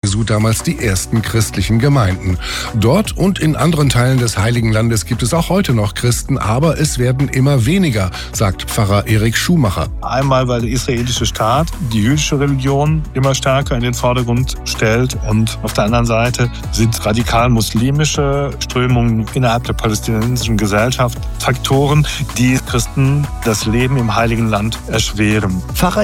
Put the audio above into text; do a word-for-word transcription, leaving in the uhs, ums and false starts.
Jesu damals die ersten christlichen Gemeinden. Dort und in anderen Teilen des Heiligen Landes gibt es auch heute noch Christen, aber es werden immer weniger, sagt Pfarrer Erik Schumacher. Einmal, weil der israelische Staat die jüdische Religion immer stärker in den Vordergrund stellt und auf der anderen Seite sind radikal muslimische Strömungen innerhalb der palästinensischen Gesellschaft Faktoren, die Christen das Leben im Heiligen Land erschweren. Pfarrer